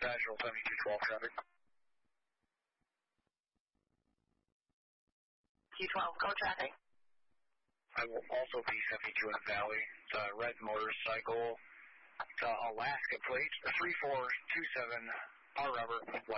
National 7212 traffic. 212, go traffic. I will also be 72 in the Valley. It's a red motorcycle. It's Alaska plate 3427 R rubber.